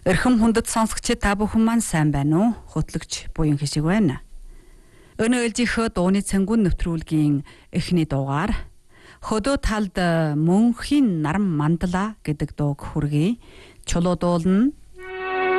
Эрхэм хүндэт сонсогчид та бүхэн маань сайн байна уу? Хөтлөгч буян хишиг байна. Өнөө ээлжийнхөө дууны цэнгүүн нэвтрүүлгийн эхний дуугаар хөдөө талд мөнхийн наран мандала гэдэг дууг хүргэе. Чулуу дуулна